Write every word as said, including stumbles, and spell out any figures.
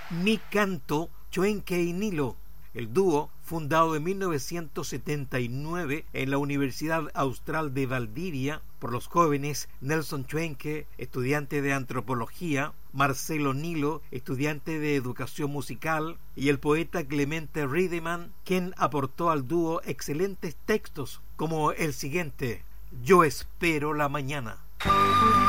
Mi canto, Chuenque y Nilo. El dúo, fundado en mil novecientos setenta y nueve en la Universidad Austral de Valdivia por los jóvenes Nelson Chuenque, estudiante de antropología, Marcelo Nilo, estudiante de educación musical, y el poeta Clemente Riedemann, quien aportó al dúo excelentes textos como el siguiente: Yo espero la mañana.